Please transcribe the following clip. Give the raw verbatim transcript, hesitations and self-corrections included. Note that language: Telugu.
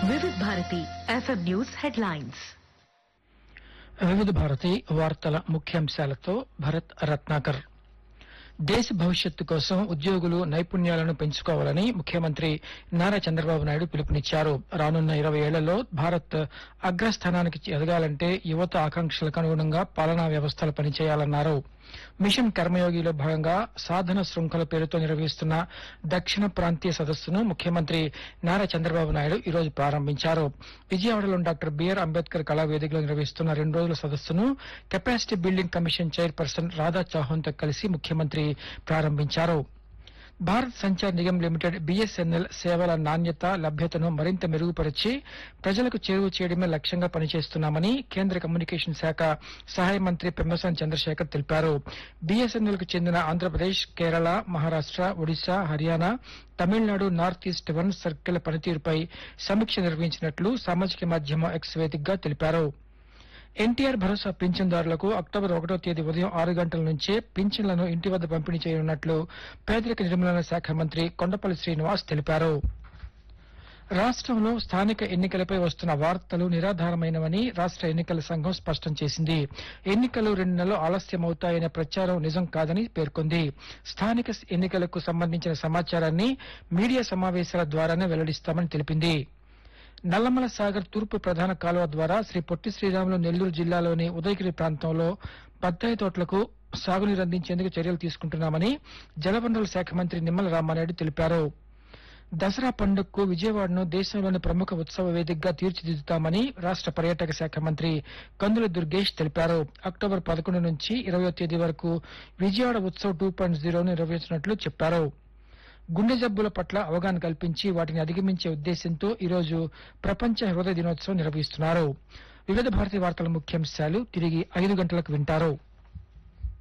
వివిధ భారతి ఎఫ్ఎం న్యూస్ హెడ్లైన్స్. వివిధ భారతి వార్తల ముఖ్యాంశాలతో భరత్ రత్నాకర్. దేశ భవిష్యత్తు కోసం ఉద్యోగులు నైపుణ్యాలను పెంచుకోవాలని ముఖ్యమంత్రి నారా చంద్రబాబు నాయుడు పిలుపునిచ్చారు. రానున్న ఇరవై ఏళ్లలో భారత్ అగ్రస్థానానికి ఎదగాలంటే యువత ఆకాంక్షలకు అనుగుణంగా పాలనా వ్యవస్థలు పనిచేయాలన్నారు. మిషన్ కర్మయోగిలో భాగంగా సాధన శృంఖల పేరుతో నిర్వహిస్తున్న దక్షిణ ప్రాంతీయ సదస్సును ముఖ్యమంత్రి నారా చంద్రబాబు నాయుడు ఈ రోజు ప్రారంభించారు. విజయవాడలోని డాక్టర్ బిఆర్ అంబేద్కర్ కళావేదికలో నిర్వహిస్తున్న రెండు రోజుల సదస్సును capacity building commission chairperson Radha చౌహాన్తో కలిసి ముఖ్యమంత్రి ప్రారంభించారు. భారత్ సంచార్ నిగమ్ లిమిటెడ్ బీఎస్ఎన్ఎల్ సేవల నాణ్యత, లభ్యతను మరింత మెరుగుపరిచి ప్రజలకు చేరువ చేయడమే లక్ష్యంగా పనిచేస్తున్నామని కేంద్ర కమ్యూనికేషన్ శాఖ సహాయ మంత్రి పెమ్మసాని చంద్రశేఖర్ తెలిపారు. బీఎస్ఎన్ఎల్ కు చెందిన Andhra Pradesh, Kerala, Maharashtra, Odisha, Haryana, Tamil Nadu north is to one circle పనితీరుపై సమీక్ష నిర్వహించినట్లు సామాజిక మాధ్యమం ఎక్స్ వేదికగా తెలిపారు. ఎన్టీఆర్ భరోసా పింఛన్దారులకు అక్టోబర్ ఒకటో తేదీ ఉదయం ఆరు గంటల నుంచే పింఛన్లను ఇంటి వద్ద పంపిణీ చేయనున్నట్లు పేదరిక నిర్మూలన శాఖ మంత్రి కొండపల్లి శ్రీనివాస్ తెలిపారు. రాష్టంలో స్థానిక ఎన్నికలపై వస్తున్న వార్తలు నిరాధారమైనవని రాష్ట ఎన్నికల సంఘం స్పష్టం చేసింది. ఎన్నికలు రెండు నెలలు ఆలస్యమవుతాయనే ప్రచారం నిజం కాదని పేర్కొంది. స్థానిక ఎన్నికలకు సంబంధించిన సమాచారాన్ని మీడియా సమావేశాల ద్వారానే వెల్లడిస్తామని తెలిపింది. నల్లమల సాగర్ తూర్పు ప్రధాన కాలువ ద్వారా శ్రీ పొట్టి శ్రీరాములు నెల్లూరు జిల్లాలోని ఉదయగిరి ప్రాంతంలో బత్తాయి తోటలకు సాగునీరు అందించేందుకు చర్యలు తీసుకుంటున్నామని జలవనరుల శాఖ మంత్రి నిమ్మల రామానాయుడు తెలిపారు. దసరా పండుగకు విజయవాడను దేశంలోని ప్రముఖ ఉత్సవ వేదికగా తీర్చిదిద్దుతామని రాష్ట పర్యాటక శాఖ మంత్రి కందుల దుర్గేష్ తెలిపారు. అక్టోబర్ పదకొండు నుంచి ఇరవయో తేదీ వరకు విజయవాడ ఉత్సవ్ టూ పాయింట్ జీరోను నిర్వహించినట్లు చెప్పారు. గుండె జబ్బుల పట్ల అవగాహన కల్పించి వాటిని అధిగమించే ఉద్దేశంతో ఈరోజు ప్రపంచ హృదయ దినోత్సవం నిర్వహిస్తున్నారు. వివిధ భారతీయ వార్తల ముఖ్యాంశాలు తిరిగి ఐదు గంటలకు వింటారు.